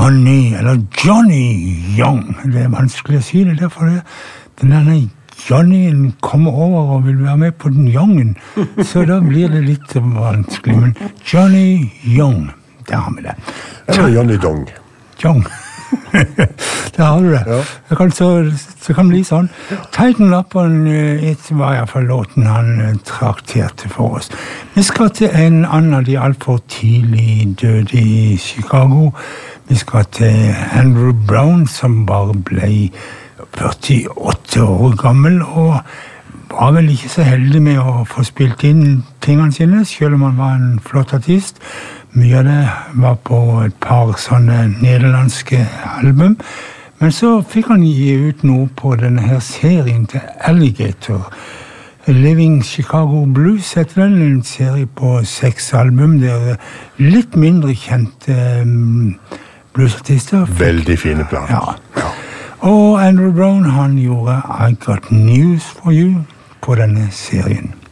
Johnny, eller Johnny Young. Det vanskelig å si det, derfor denne Johnnyen kommer over og vil være med på den Youngen, så da blir det litt vanskelig. Men Johnny Young, der har vi det. Eller Johnny Dong. Young. Der har du det. Ja. Så kan det bli sånn. Titan-lappen var i hvert fall låten han trakterte for oss. Vi skal til en annen av de alt for tidlig døde i Chicago. Vi skal til Andrew Brown, som bare ble 48 år gammel, og var vel ikke så heldig med å få spilt inn tingene sine, selv om han var en flott artist. Mye av det var på et par sånne nederlandske album. Men så fikk han gi ut noe på denne her serien til Alligator. Living Chicago Blues heter den, en serie på 6 album. Det litt mindre kjente bluesartister. Veldig fine planer. Ja. Og Andrew Brown, han gjorde I Got News For You på denne serien.